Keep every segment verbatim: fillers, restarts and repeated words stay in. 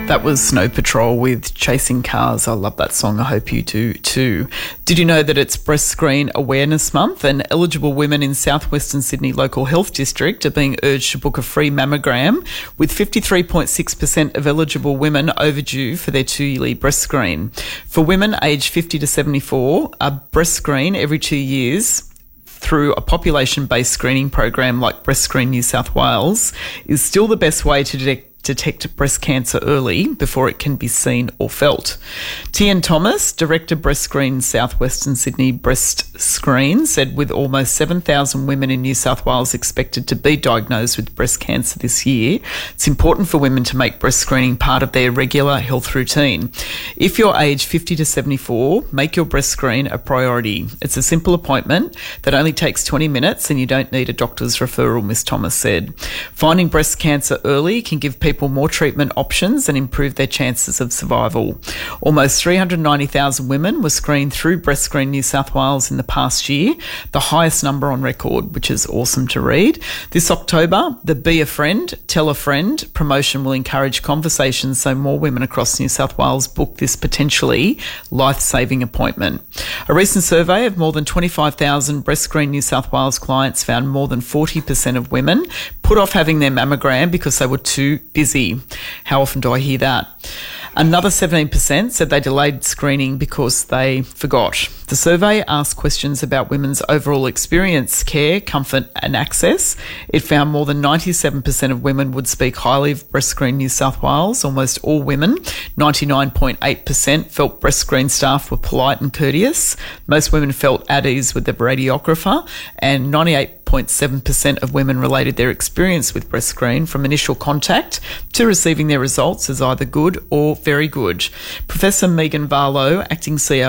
That was Snow Patrol with Chasing Cars. I love that song. I hope you do too. Did you know that it's Breast Screen Awareness Month and eligible women in South Western Sydney Local Health District are being urged to book a free mammogram, with fifty-three point six percent of eligible women overdue for their two-yearly breast screen. For women aged fifty to seventy-four, a breast screen every two years through a population-based screening program like Breast Screen New South Wales is still the best way to detect detect breast cancer early before it can be seen or felt. Tian Thomas, Director Breast Screen South Western Sydney Breast Screen, said with almost seven thousand women in New South Wales expected to be diagnosed with breast cancer this year, it's important for women to make breast screening part of their regular health routine. If you're aged fifty to seventy-four, make your breast screen a priority. It's a simple appointment that only takes twenty minutes and you don't need a doctor's referral, Miss Thomas said. Finding breast cancer early can give people more treatment options and improve their chances of survival. Almost three hundred ninety thousand women were screened through Breast Screen New South Wales in the past year, the highest number on record, which is awesome to read. This October, the Be a Friend, Tell a Friend promotion will encourage conversations so more women across New South Wales book this potentially life-saving appointment. A recent survey of more than twenty-five thousand Breast Screen New South Wales clients found more than forty percent of women put off having their mammogram because they were too busy. How often do I hear that? Another seventeen percent said they delayed screening because they forgot. The survey asked questions about women's overall experience, care, comfort and access. It found more than ninety-seven percent of women would speak highly of Breast Screen New South Wales. Almost all women, ninety-nine point eight percent, felt breast screen staff were polite and courteous. Most women felt at ease with the radiographer, and ninety-eight point seven percent of women related their experience with breast screen from initial contact to receiving their results as either good or very good. Professor Megan Varlow, acting C E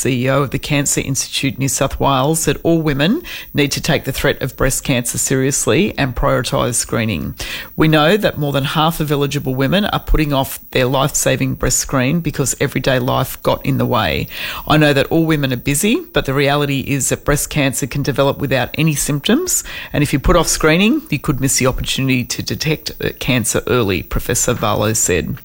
O of the Cancer Institute New South Wales, said all women need to take the threat of breast cancer seriously and prioritise screening. We know that more than half of eligible women are putting off their life-saving breast screen because everyday life got in the way. I know that all women are busy, but the reality is that breast cancer can develop without any symptoms, and if you put off screening, you could miss the opportunity to detect cancer early, Professor Varlow said.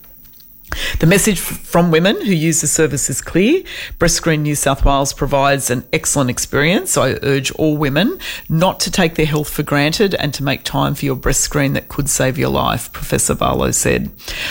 The message from women who use the service is clear. Breast Screen New South Wales provides an excellent experience. I urge all women not to take their health for granted and to make time for your breast screen that could save your life, Professor Varlow said.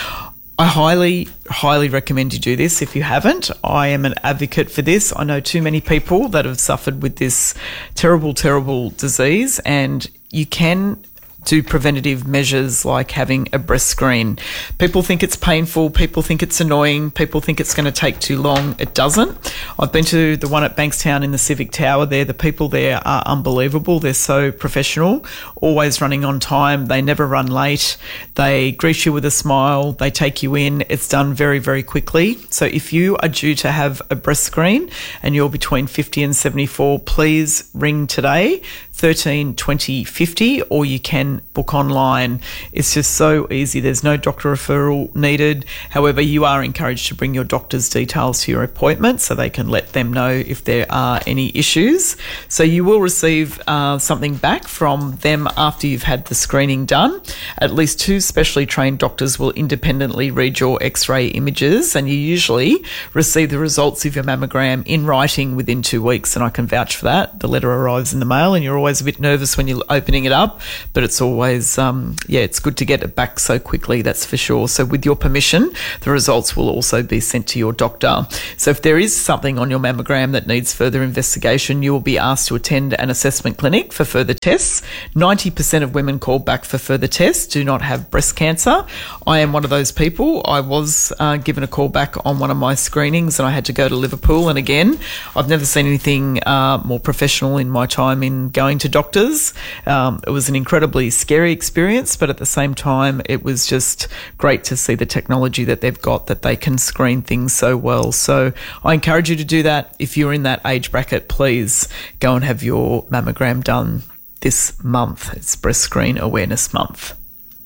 I highly, highly recommend you do this if you haven't. I am an advocate for this. I know too many people that have suffered with this terrible, terrible disease, and you can do preventative measures like having a breast screen. People think it's painful, people think it's annoying, people think it's going to take too long. It doesn't. I've been to the one at Bankstown in the Civic Tower there. The people there are unbelievable. They're so professional, always running on time. They never run late. They greet you with a smile. They take you in. It's done very, very quickly. So if you are due to have a breast screen and you're between fifty and seventy-four, please ring today, thirteen twenty fifty, or you can book online. It's just so easy. There's no doctor referral needed. However, you are encouraged to bring your doctor's details to your appointment so they can let them know if there are any issues. So you will receive uh, something back from them after you've had the screening done. At least two specially trained doctors will independently read your X-ray images, and you usually receive the results of your mammogram in writing within two weeks, and I can vouch for that. The letter arrives in the mail and you're always a bit nervous when you're opening it up, but it's always, um, yeah, it's good to get it back so quickly, that's for sure. So with your permission, the results will also be sent to your doctor. So if there is something on your mammogram that needs further investigation, you will be asked to attend an assessment clinic for further tests. ninety percent of women called back for further tests do not have breast cancer. I am one of those people. I was uh, given a call back on one of my screenings and I had to go to Liverpool, and again, I've never seen anything uh, more professional in my time in going to doctors. Um, it was an incredibly scary experience, but at the same time, it was just great to see the technology that they've got, that they can screen things so well. So I encourage you to do that. If you're in that age bracket, please go and have your mammogram done this month. It's Breast Screen Awareness Month.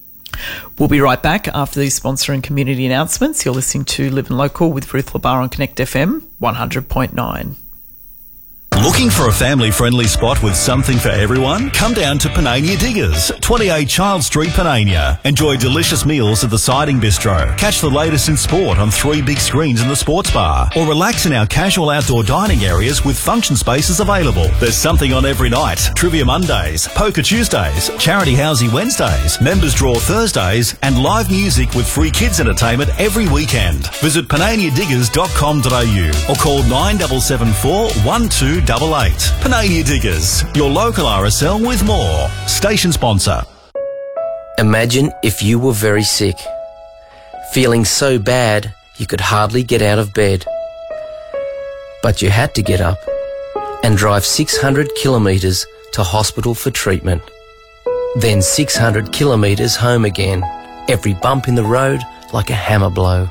We'll be right back after these sponsor and community announcements. You're listening to Live and Local with Ruth Labar on Connect F M one hundred point nine. Looking for a family-friendly spot with something for everyone? Come down to Panania Diggers, twenty-eight Child Street, Panania. Enjoy delicious meals at the Siding Bistro. Catch the latest in sport on three big screens in the sports bar. Or relax in our casual outdoor dining areas with function spaces available. There's something on every night. Trivia Mondays, Poker Tuesdays, Charity Housey Wednesdays, Members Draw Thursdays, and live music with free kids entertainment every weekend. Visit panania diggers dot com dot a u or call nine seven seven four, one two eight eight. Panania Diggers, your local R S L with more. Station sponsor. Imagine if you were very sick, feeling so bad you could hardly get out of bed. But you had to get up and drive six hundred kilometres to hospital for treatment. Then six hundred kilometres home again, every bump in the road like a hammer blow.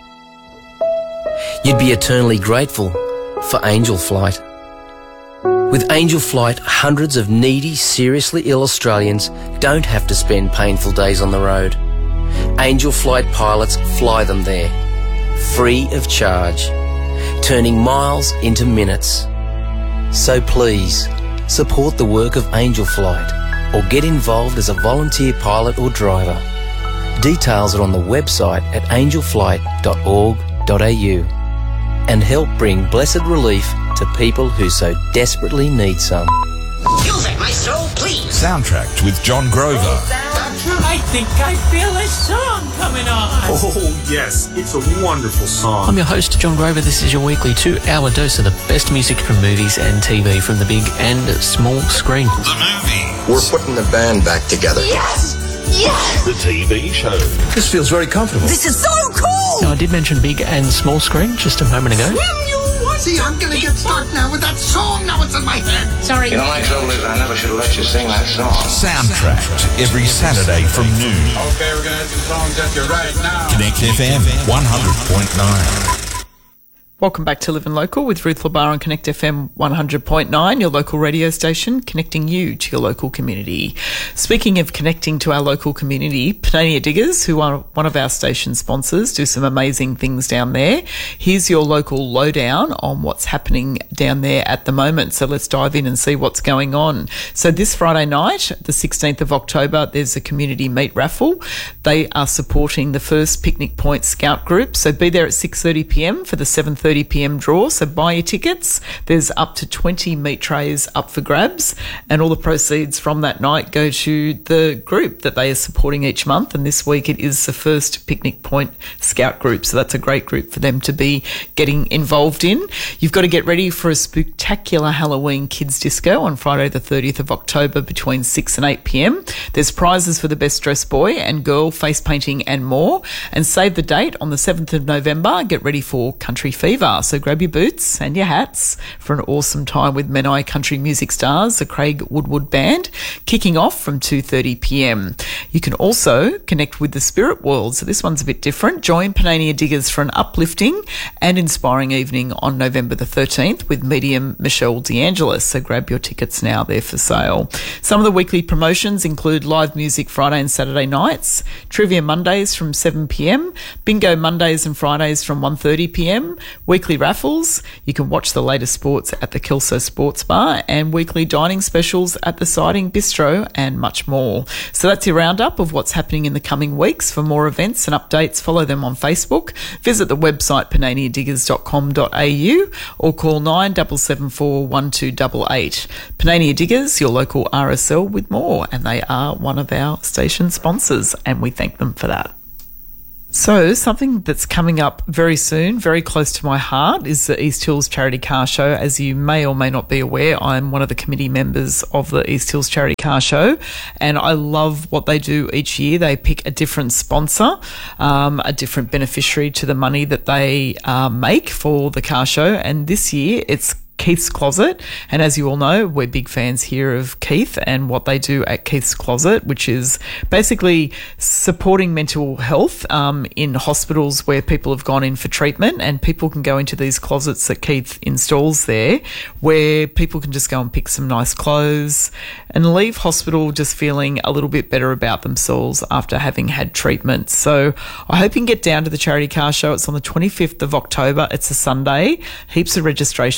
You'd be eternally grateful for Angel Flight. With Angel Flight, hundreds of needy, seriously ill Australians don't have to spend painful days on the road. Angel Flight pilots fly them there, free of charge, turning miles into minutes. So please, support the work of Angel Flight or get involved as a volunteer pilot or driver. Details are on the website at angel flight dot org dot a u and help bring blessed relief to people who so desperately need some. Music, maestro, please. Soundtracked with John Grover. I think I feel a song coming on. Oh, yes. It's a wonderful song. I'm your host, John Grover. This is your weekly two-hour dose of the best music from movies and T V from the big and small screen. The movie. We're putting the band back together. Yes! Yes! The T V show. This feels very comfortable. This is so cool! Now, I did mention big and small screen just a moment ago. See, I'm gonna get stuck now with that song. Now it's in my head. Sorry. You know, my trouble is I never should have let you sing that song. Soundtracked every Saturday from noon. Okay, we're gonna have some songs at you right now. Connect F M one hundred point nine. Welcome back to Live and Local with Ruth Labar on Connect F M one hundred point nine, your local radio station, connecting you to your local community. Speaking of connecting to our local community, Panania Diggers, who are one of our station sponsors, do some amazing things down there. Here's your local lowdown on what's happening down there at the moment. So let's dive in and see what's going on. So this Friday night, the sixteenth of October, there's a community meat raffle. They are supporting the First Picnic Point Scout Group. So be there at six thirty p m for the seven thirty p m draw, so buy your tickets. There's up to twenty meat trays up for grabs, and all the proceeds from that night go to the group that they are supporting each month, and this week it is the First Picnic Point Scout Group, so that's a great group for them to be getting involved in. You've got to get ready for a spectacular Halloween kids disco on Friday the thirtieth of October between six and eight p m. There's prizes for the best dressed boy and girl, face painting and more, and save the date on the seventh of November. Get ready for Country Fever. So grab your boots and your hats for an awesome time with Menai country music stars, the Craig Woodward Band, kicking off from two thirty p m. You can also connect with the spirit world. So this one's a bit different. Join Panania Diggers for an uplifting and inspiring evening on November the thirteenth with medium Michelle DeAngelis. So grab your tickets now. They're for sale. Some of the weekly promotions include live music Friday and Saturday nights, Trivia Mondays from seven p m, Bingo Mondays and Fridays from one thirty p m, weekly raffles. You can watch the latest sports at the Kelso Sports Bar, and weekly dining specials at the Siding Bistro, and much more. So that's your roundup of what's happening in the coming weeks. For more events and updates, follow them on Facebook. Visit the website panania diggers dot com dot a u or call nine seven seven four, one two eight eight. Panania Diggers, your local R S L with more, and they are one of our station sponsors, and we thank them for that. So something that's coming up very soon, very close to my heart, is the East Hills Charity Car Show. As you may or may not be aware, I'm one of the committee members of the East Hills Charity Car Show, and I love what they do each year. They pick a different sponsor, um, a different beneficiary to the money that they uh, make for the car show, and this year it's Keith's Closet. And as you all know, we're big fans here of Keith and what they do at Keith's Closet, which is basically supporting mental health um, in hospitals where people have gone in for treatment, and people can go into these closets that Keith installs there, where people can just go and pick some nice clothes and leave hospital just feeling a little bit better about themselves after having had treatment. So I hope you can get down to the Charity Car Show. It's on the twenty-fifth of October. It's a Sunday. Heaps of registrations are coming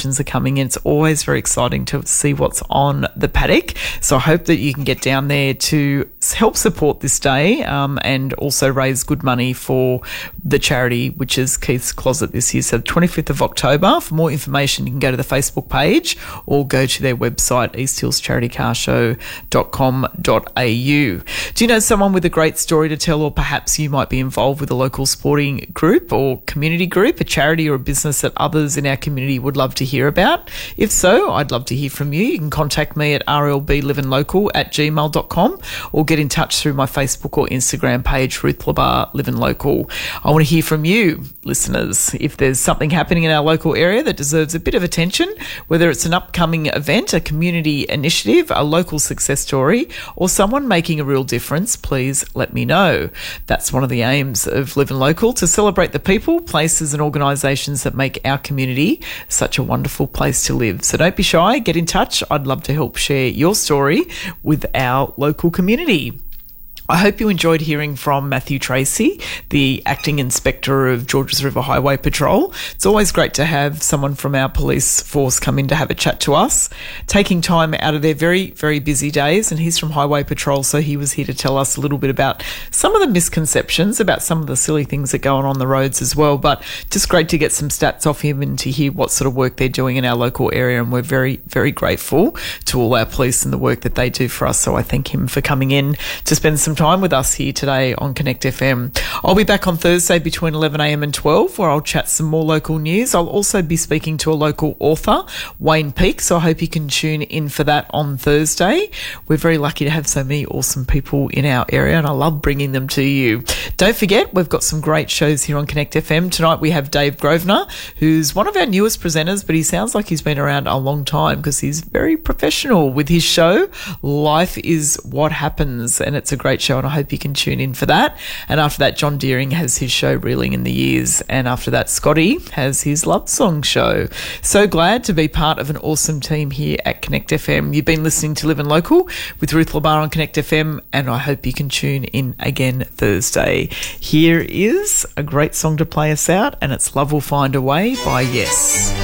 morning, and it's always very exciting to see what's on the paddock. So I hope that you can get down there to help support this day um, and also raise good money for the charity, which is Keith's Closet this year. So the twenty-fifth of October. For more information, you can go to the Facebook page or go to their website, east hills charity car show dot com dot a u. Do you know someone with a great story to tell, or perhaps you might be involved with a local sporting group or community group, a charity or a business that others in our community would love to hear about? If so, I'd love to hear from you. You can contact me at r l b livin local at gmail dot com or get in touch through my Facebook or Instagram page, Ruth Labar Livin Local. I want to hear from you, listeners. If there's something happening in our local area that deserves a bit of attention, whether it's an upcoming event, a community initiative, a local success story, or someone making a real difference, please let me know. That's one of the aims of Livin Local, to celebrate the people, places and organisations that make our community such a wonderful place to live. So don't be shy, get in touch. I'd love to help share your story with our local community. I hope you enjoyed hearing from Matthew Tracy, the Acting Inspector of Georges River Highway Patrol. It's always great to have someone from our police force come in to have a chat to us, taking time out of their very, very busy days. And he's from Highway Patrol, so he was here to tell us a little bit about some of the misconceptions, about some of the silly things that go on on the roads as well. But just great to get some stats off him and to hear what sort of work they're doing in our local area. And we're very, very grateful to all our police and the work that they do for us. So I thank him for coming in to spend some time with us here today on Connect F M. I'll be back on Thursday between eleven a m and twelve, where I'll chat some more local news. I'll also be speaking to a local author, Wayne Peake, so I hope you can tune in for that on Thursday. We're very lucky to have so many awesome people in our area, and I love bringing them to you. Don't forget, we've got some great shows here on Connect F M. Tonight we have Dave Grosvenor, who's one of our newest presenters, but he sounds like he's been around a long time because he's very professional with his show, Life is What Happens, and it's a great show, and I hope you can tune in for that. And after that, John Deering has his show Reeling in the Years, and after that, Scotty has his love song show. So glad to be part of an awesome team here at Connect F M. You've been listening to Livin Local with Ruth Labar on Connect F M, and I hope you can tune in again Thursday. Here is a great song to play us out, and it's Love Will Find a Way by Yes.